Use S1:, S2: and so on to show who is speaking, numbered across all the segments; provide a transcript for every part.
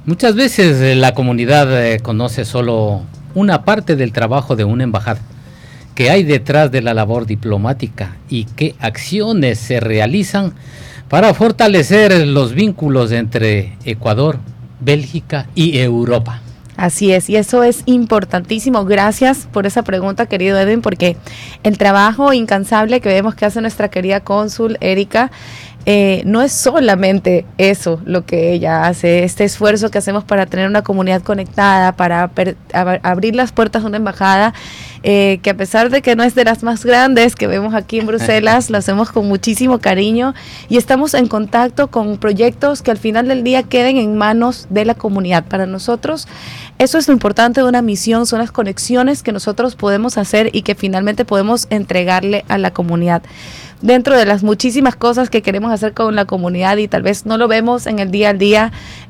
S1: Muchas veces la comunidad conoce solo una parte del trabajo de una embajada, qué hay detrás de la labor diplomática y qué acciones se realizan para fortalecer los vínculos entre Ecuador, Bélgica y Europa.
S2: Así es, y eso es importantísimo. Gracias por esa pregunta, querido Edwin, porque el trabajo incansable que vemos que hace nuestra querida cónsul Erika, no es solamente eso lo que ella hace, este esfuerzo que hacemos para tener una comunidad conectada, para abrir las puertas de una embajada, que a pesar de que no es de las más grandes que vemos aquí en Bruselas, lo hacemos con muchísimo cariño y estamos en contacto con proyectos que al final del día queden en manos de la comunidad. Para nosotros, eso es lo importante de una misión, son las conexiones que nosotros podemos hacer y que finalmente podemos entregarle a la comunidad. Dentro de las muchísimas cosas que queremos hacer con la comunidad y tal vez no lo vemos en el día al día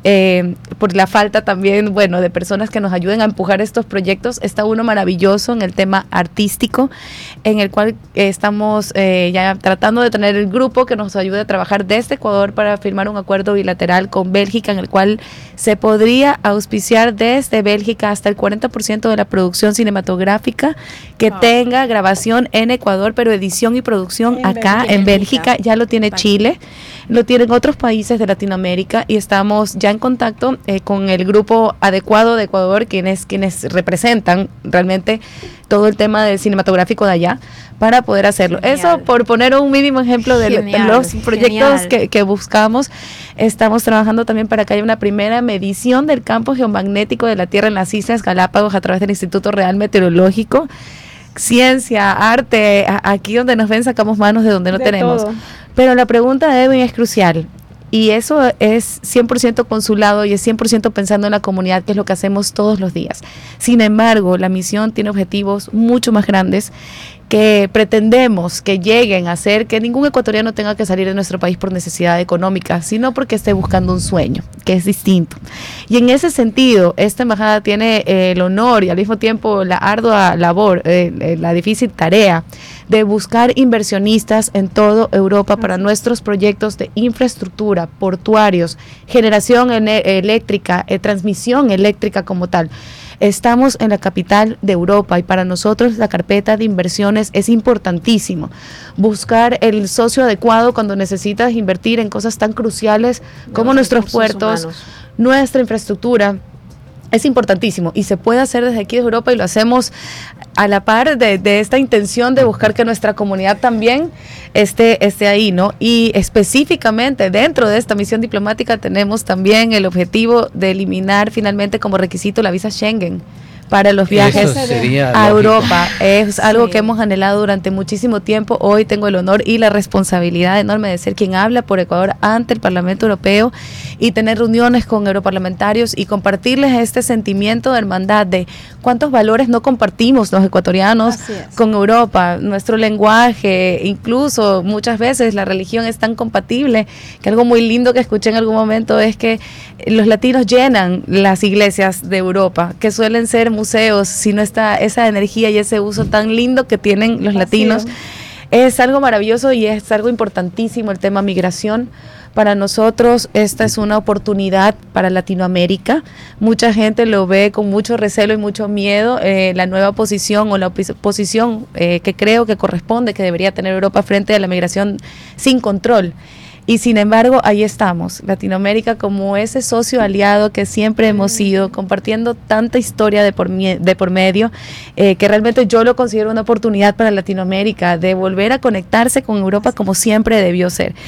S2: por la falta también, bueno, de personas que nos ayuden a empujar estos proyectos, está uno maravilloso en el tema artístico, en el cual estamos ya tratando de tener el grupo que nos ayude a trabajar desde Ecuador para firmar un acuerdo bilateral con Bélgica, en el cual se podría auspiciar desde Bélgica hasta el 40% de la producción cinematográfica que tenga grabación en Ecuador, pero edición y producción acá en Bélgica. Ya lo tiene Chile, lo tienen otros países de Latinoamérica y estamos ya en contacto con el grupo adecuado de Ecuador, quienes representan realmente todo el tema del cinematográfico de allá, para poder hacerlo. Genial. Eso por poner un mínimo ejemplo de los proyectos que buscamos. Estamos trabajando también para que haya una primera medición del campo geomagnético de la Tierra en las Islas Galápagos a través del Instituto Real Meteorológico. Ciencia, arte, aquí donde nos ven sacamos manos de donde no tenemos. Todo. Pero la pregunta de Edwin es crucial. Y eso es 100% consulado y es 100% pensando en la comunidad, que es lo que hacemos todos los días. Sin embargo, la misión tiene objetivos mucho más grandes que pretendemos que lleguen a hacer que ningún ecuatoriano tenga que salir de nuestro país por necesidad económica, sino porque esté buscando un sueño, que es distinto. Y en ese sentido, esta embajada tiene el honor y al mismo tiempo la ardua labor, la difícil tarea de buscar inversionistas en toda Europa para nuestros proyectos de infraestructura, portuarios, generación eléctrica, transmisión eléctrica como tal. Estamos en la capital de Europa y para nosotros la carpeta de inversiones es importantísimo. Buscar el socio adecuado cuando necesitas invertir en cosas tan cruciales como nuestros puertos, nuestra infraestructura. Es importantísimo y se puede hacer desde aquí de Europa y lo hacemos a la par de esta intención de buscar que nuestra comunidad también esté ahí, ¿no? Y específicamente dentro de esta misión diplomática tenemos también el objetivo de eliminar finalmente como requisito la visa Schengen para los viajes a Europa. Es algo que hemos anhelado durante muchísimo tiempo. Hoy tengo el honor y la responsabilidad enorme de ser quien habla por Ecuador ante el Parlamento Europeo y tener reuniones con europarlamentarios y compartirles este sentimiento de hermandad de cuántos valores no compartimos los ecuatorianos con Europa, nuestro lenguaje, incluso muchas veces la religión es tan compatible que algo muy lindo que escuché en algún momento es que los latinos llenan las iglesias de Europa, que suelen ser museos, si no está esa energía y ese uso tan lindo que tienen los latinos. Es algo maravilloso y es algo importantísimo el tema migración. Para nosotros esta es una oportunidad para Latinoamérica. Mucha gente lo ve con mucho recelo y mucho miedo, la nueva posición o la posición que creo que corresponde, que debería tener Europa frente a la migración sin control. Y sin embargo, ahí estamos, Latinoamérica como ese socio aliado que siempre hemos sido, compartiendo tanta historia de por medio, que realmente yo lo considero una oportunidad para Latinoamérica de volver a conectarse con Europa como siempre debió ser.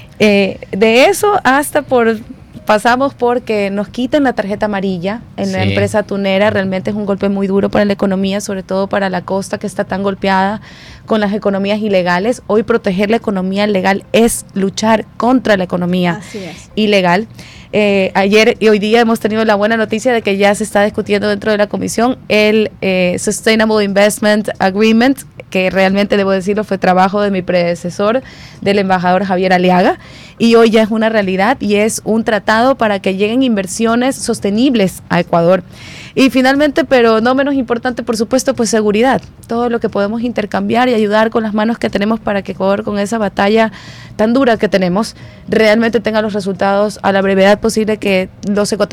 S2: De eso hasta pasamos porque nos quiten la tarjeta amarilla en la empresa tunera. Realmente es un golpe muy duro para la economía, sobre todo para la costa que está tan golpeada con las economías ilegales. Hoy proteger la economía legal es luchar contra la economía ilegal. Ayer y hoy día hemos tenido la buena noticia de que ya se está discutiendo dentro de la comisión el Sustainable Investment Agreement, que realmente, debo decirlo, fue trabajo de mi predecesor, del embajador Javier Aliaga, y hoy ya es una realidad y es un tratado para que lleguen inversiones sostenibles a Ecuador. Y finalmente, pero no menos importante, por supuesto, pues seguridad, todo lo que podemos intercambiar y ayudar con las manos que tenemos para que Ecuador, con esa batalla tan dura que tenemos, realmente tenga los resultados a la brevedad posible que los ecuatorianos